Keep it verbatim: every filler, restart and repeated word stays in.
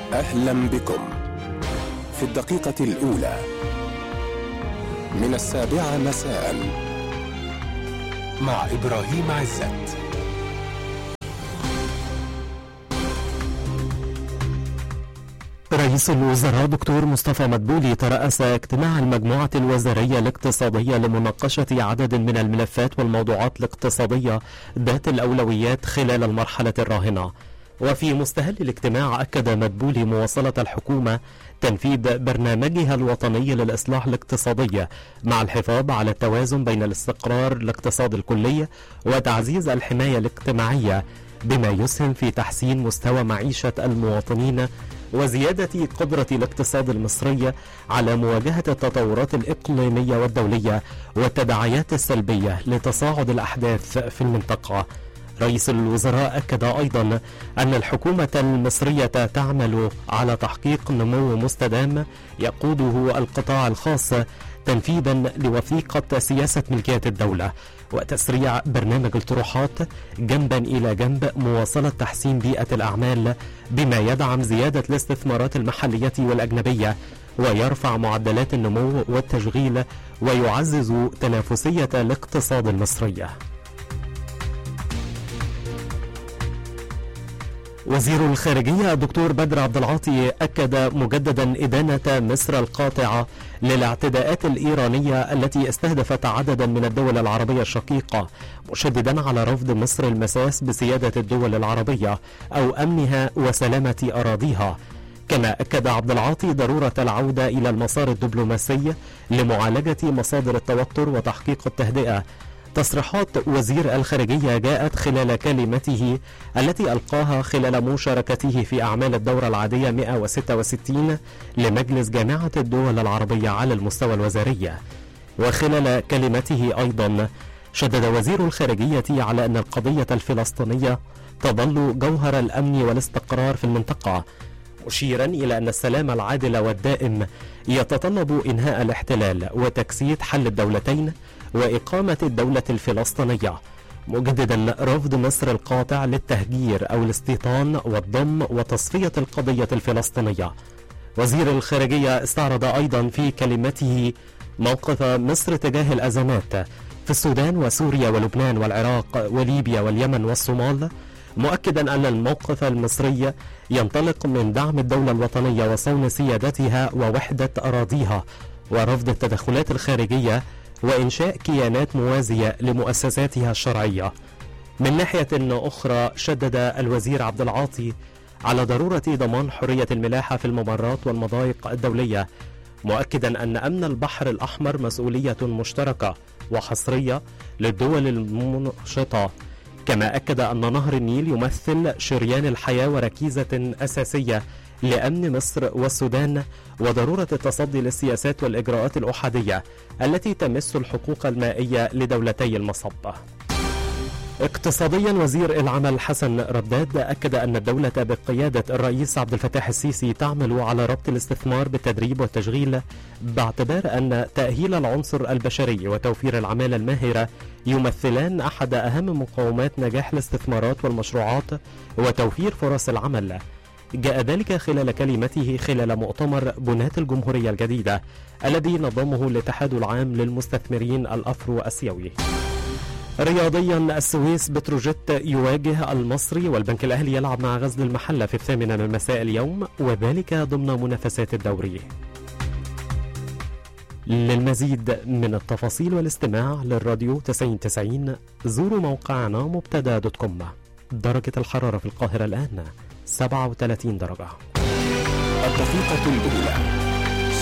أهلا بكم في الدقيقة الأولى من السابعة مساء مع إبراهيم عزت. رئيس الوزراء دكتور مصطفى مدبولي ترأس اجتماع المجموعة الوزارية الاقتصادية لمناقشة عدد من الملفات والموضوعات الاقتصادية ذات الأولويات خلال المرحلة الراهنة. وفي مستهل الاجتماع أكد مدبولي مواصلة الحكومة تنفيذ برنامجها الوطني للإصلاح الاقتصادي مع الحفاظ على التوازن بين الاستقرار الاقتصادي الكلي وتعزيز الحماية الاجتماعية بما يسهم في تحسين مستوى معيشة المواطنين وزيادة قدرة الاقتصاد المصري على مواجهة التطورات الإقليمية والدولية والتداعيات السلبية لتصاعد الأحداث في المنطقة. رئيس الوزراء أكد أيضا أن الحكومة المصرية تعمل على تحقيق نمو مستدام يقوده القطاع الخاص تنفيذا لوثيقة سياسة ملكية الدولة وتسريع برنامج الطروحات جنبا إلى جنب مواصلة تحسين بيئة الأعمال بما يدعم زيادة الاستثمارات المحلية والأجنبية ويرفع معدلات النمو والتشغيل ويعزز تنافسية الاقتصاد المصري. وزير الخارجية الدكتور بدر عبد العاطي أكد مجددا إدانة مصر القاطعة للاعتداءات الإيرانية التي استهدفت عددا من الدول العربية الشقيقة، مشددا على رفض مصر المساس بسيادة الدول العربية أو أمنها وسلامة أراضيها. كما أكد عبد العاطي ضرورة العودة إلى المسار الدبلوماسي لمعالجة مصادر التوتر وتحقيق التهدئة. تصريحات وزير الخارجية جاءت خلال كلمته التي ألقاها خلال مشاركته في أعمال الدورة العادية مئة وستة وستين لمجلس جامعة الدول العربية على المستوى الوزاري. وخلال كلمته أيضا شدد وزير الخارجية على أن القضية الفلسطينية تظل جوهر الأمن والاستقرار في المنطقة، مشيرا إلى أن السلام العادل والدائم يتطلب إنهاء الاحتلال وتجسيد حل الدولتين وإقامة الدولة الفلسطينية، مجددا رفض مصر القاطع للتهجير أو الاستيطان والضم وتصفية القضية الفلسطينية. وزير الخارجية استعرض أيضا في كلمته موقف مصر تجاه الأزمات في السودان وسوريا ولبنان والعراق وليبيا واليمن والصومال، مؤكدا أن الموقف المصري ينطلق من دعم الدولة الوطنية وصون سيادتها ووحدة أراضيها ورفض التدخلات الخارجية وإنشاء كيانات موازية لمؤسساتها الشرعية. من ناحية أخرى شدد الوزير عبد العاطي على ضرورة ضمان حرية الملاحة في الممرات والمضايق الدولية، مؤكدا أن أمن البحر الأحمر مسؤولية مشتركة وحصرية للدول المنشطة. كما أكد أن نهر النيل يمثل شريان الحياة وركيزة أساسية لأمن مصر والسودان وضرورة التصدي للسياسات والإجراءات الأحادية التي تمس الحقوق المائية لدولتي المصب. اقتصاديا، وزير العمل حسن رداد أكد أن الدولة بقيادة الرئيس عبد الفتاح السيسي تعمل على ربط الاستثمار بالتدريب والتشغيل، باعتبار أن تأهيل العنصر البشري وتوفير العمالة الماهرة يمثلان أحد أهم مقومات نجاح الاستثمارات والمشروعات وتوفير فرص العمل. جاء ذلك خلال كلمته خلال مؤتمر بناة الجمهورية الجديدة الذي نظمه الاتحاد العام للمستثمرين الأفرو أسيوي. رياضيا، السويس بتروجيت يواجه المصري والبنك الأهلي يلعب مع غزل المحلة في الثامنة من مساء اليوم، وذلك ضمن منافسات الدوري. للمزيد من التفاصيل والاستماع للراديو تسعين تسعين زوروا موقعنا مبتدا دوت كوم. درجة الحرارة في القاهرة الآن سبعة وثلاثين درجة. الدقيقة الأولى